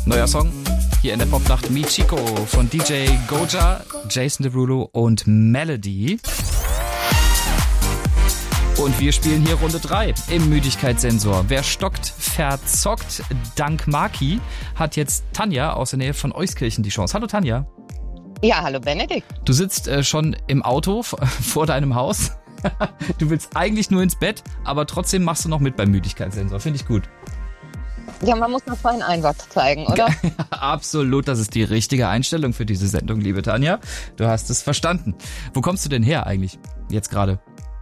Neuer Song hier in der Popnacht Michiko von DJ Goja, Jason Derulo und Melody. Und wir spielen hier Runde 3 im Müdigkeitssensor. Wer stockt, verzockt. Dank Maki hat jetzt Tanja aus der Nähe von Euskirchen die Chance. Hallo Tanja. Ja, hallo Benedikt. Du sitzt schon im Auto vor deinem Haus. Du willst eigentlich nur ins Bett, aber trotzdem machst du noch mit beim Müdigkeitssensor. Finde ich gut. Ja, man muss noch vollen Einsatz zeigen, oder? Absolut, das ist die richtige Einstellung für diese Sendung, liebe Tanja. Du hast es verstanden. Wo kommst du denn her eigentlich jetzt gerade?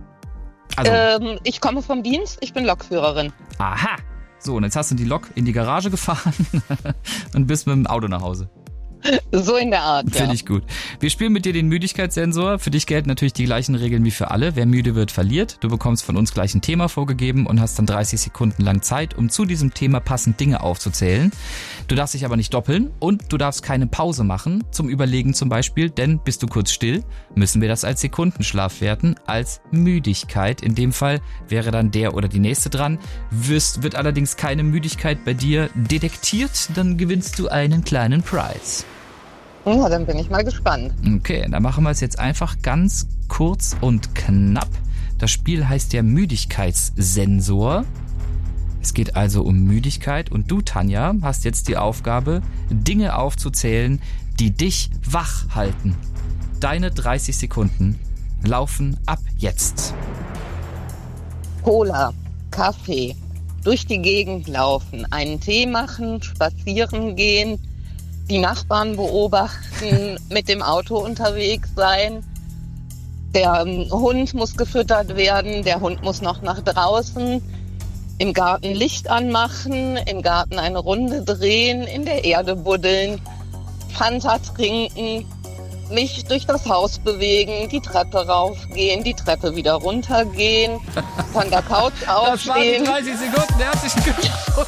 Also, ich komme vom Dienst, ich bin Lokführerin. Aha. So, und jetzt hast du die Lok in die Garage gefahren und bist mit dem Auto nach Hause. So in der Art, Finde ich gut. Wir spielen mit dir den Müdigkeitssensor. Für dich gelten natürlich die gleichen Regeln wie für alle. Wer müde wird, verliert. Du bekommst von uns gleich ein Thema vorgegeben und hast dann 30 Sekunden lang Zeit, um zu diesem Thema passend Dinge aufzuzählen. Du darfst dich aber nicht doppeln und du darfst keine Pause machen, zum Überlegen zum Beispiel, denn bist du kurz still, müssen wir das als Sekundenschlaf werten, als Müdigkeit. In dem Fall wäre dann der oder die nächste dran. Wird allerdings keine Müdigkeit bei dir detektiert, dann gewinnst du einen kleinen Preis. Ja, dann bin ich mal gespannt. Okay, dann machen wir es jetzt einfach ganz kurz und knapp. Das Spiel heißt ja Müdigkeitssensor. Es geht also um Müdigkeit und du, Tanja, hast jetzt die Aufgabe, Dinge aufzuzählen, die dich wach halten. Deine 30 Sekunden laufen ab jetzt. Cola, Kaffee, durch die Gegend laufen, einen Tee machen, spazieren gehen, die Nachbarn beobachten, mit dem Auto unterwegs sein. Der Hund muss gefüttert werden, der Hund muss noch nach draußen, im Garten Licht anmachen, im Garten eine Runde drehen, in der Erde buddeln, Fanta trinken, mich durch das Haus bewegen, die Treppe raufgehen, die Treppe wieder runtergehen, von der Couch aufstehen. Das waren die 30 Sekunden, herzlichen Glückwunsch.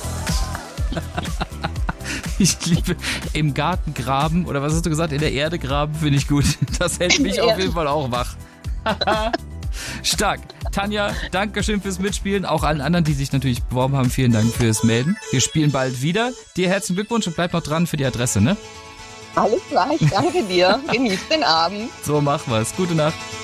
Ich liebe im Garten graben, oder was hast du gesagt, in der Erde graben, finde ich gut. Das hält mich auf jeden Fall auch wach. Stark. Tanja, danke schön fürs Mitspielen. Auch allen anderen, die sich natürlich beworben haben, vielen Dank fürs Melden. Wir spielen bald wieder. Dir herzlichen Glückwunsch und bleib noch dran für die Adresse, ne? Alles klar, ich danke dir. Genieß den Abend. So machen wir's. Gute Nacht.